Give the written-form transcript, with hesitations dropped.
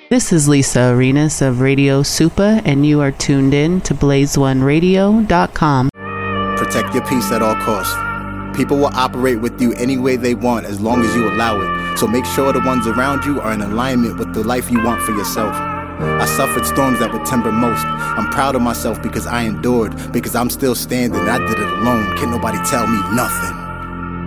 This is Lisa Arenas of Radio Supa, and you are tuned in to BlazeOneRadio.com. Protect your peace at all costs. People will operate with you any way they want as long as you allow it. So make sure the ones around you are in alignment with the life you want for yourself. I suffered storms that would timber most. I'm proud of myself because I endured, because I'm still standing. I did it alone. Can't nobody tell me nothing.